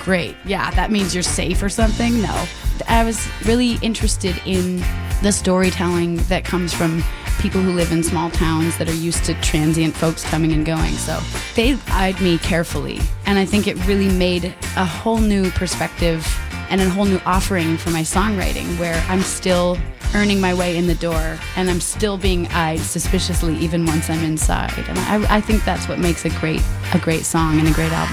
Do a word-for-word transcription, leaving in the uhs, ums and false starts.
great. Yeah, that means you're safe or something. No. I was really interested in the storytelling that comes from people who live in small towns that are used to transient folks coming and going. So they eyed me carefully. And I think it really made a whole new perspective and a whole new offering for my songwriting, where I'm still earning my way in the door and I'm still being eyed suspiciously even once I'm inside. And I, I think that's what makes a great, a great song and a great album.